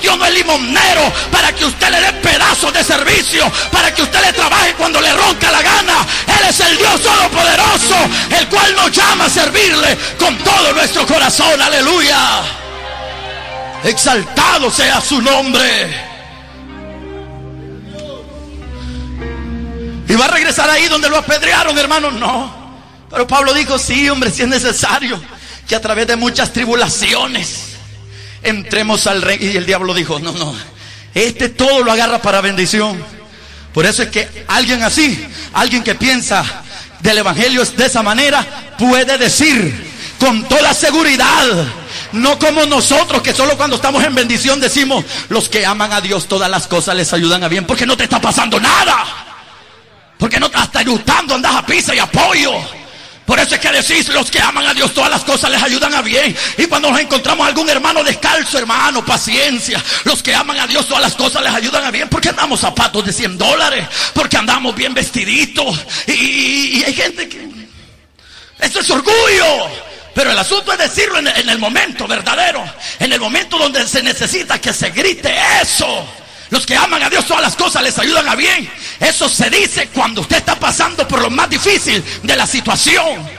Dios no es limonero para que usted le dé pedazos de servicio, para que usted le trabaje cuando le ronca la gana. Él es el Dios todopoderoso, el cual nos llama a servirle con todo nuestro corazón. Aleluya. Exaltado sea su nombre. ¿Y va a regresar ahí donde lo apedrearon, hermanos? No. Pero Pablo dijo, sí, hombre, si es necesario que a través de muchas tribulaciones entremos al reino. Y el diablo dijo, no, todo lo agarra para bendición. Por eso es que alguien así, alguien que piensa del evangelio de esa manera, puede decir con toda seguridad, no como nosotros que solo cuando estamos en bendición decimos, los que aman a Dios todas las cosas les ayudan a bien, porque no te está pasando nada, porque no estás eructando, andas a pizza y a pollo. Por eso es que decís, los que aman a Dios todas las cosas les ayudan a bien. Y cuando nos encontramos algún hermano descalzo, hermano, paciencia. Los que aman a Dios todas las cosas les ayudan a bien, porque andamos zapatos de $100, porque andamos bien vestiditos. Y hay gente que... eso es orgullo. Pero el asunto es decirlo en el momento verdadero, en el momento donde se necesita que se grite eso. Los que aman a Dios todas las cosas les ayudan a bien. Eso se dice cuando usted está pasando por lo más difícil de la situación.